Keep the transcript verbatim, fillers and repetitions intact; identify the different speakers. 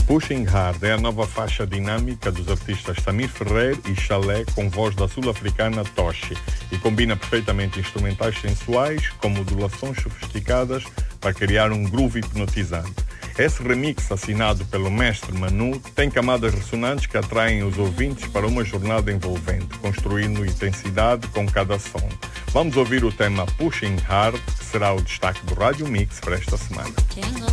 Speaker 1: Pushing Hard é a nova faixa dinâmica dos artistas Samir Ferrer e Chalé com voz da sul-africana Toshi e combina perfeitamente instrumentais sensuais com modulações sofisticadas para criar um groove hipnotizante. Esse remix assinado pelo mestre Manu tem camadas ressonantes que atraem os ouvintes para uma jornada envolvente, construindo intensidade com cada som. Vamos ouvir o tema Pushing Hard, que será o destaque do Rádio Mix para esta semana.